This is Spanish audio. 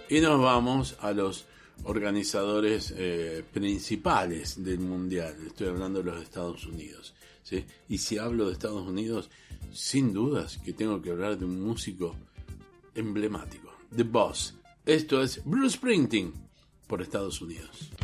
Y nos vamos a los organizadores principales del mundial. Estoy hablando de los Estados Unidos, ¿sí? Y si hablo de Estados Unidos, sin dudas que tengo que hablar de un músico emblemático, The Boss. Esto es Bruce Springsteen por Estados Unidos.